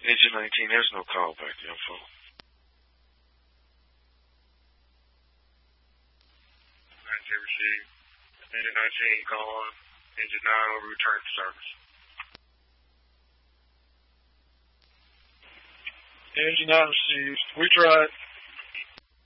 Engine 19, there's no callback info. Received. Engine 19 gone. Engine 9 will return to service. Engine 9 received. We tried.